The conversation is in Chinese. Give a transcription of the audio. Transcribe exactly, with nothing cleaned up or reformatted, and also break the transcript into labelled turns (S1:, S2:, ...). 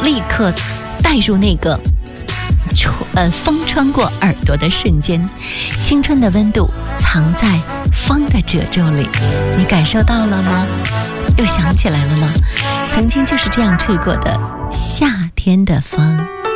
S1: 立刻带入那个呃风穿过耳朵的瞬间，青春的温度藏在风的褶皱里，你感受到了吗？又想起来了吗？曾经就是这样吹过的夏天的风。